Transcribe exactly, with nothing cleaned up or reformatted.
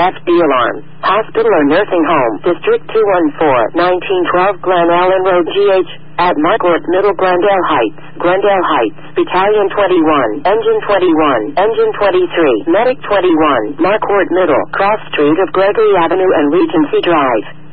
F D alarm. Hospital or nursing home. District two one four, nineteen twelve Glen Allen Road G H. At Marquardt Middle, Glendale Heights. Glendale Heights. Battalion twenty-one. Engine twenty-one. Engine twenty-three. Medic twenty-one. Marquardt Middle. Cross Street of Gregory Avenue and Regency Drive.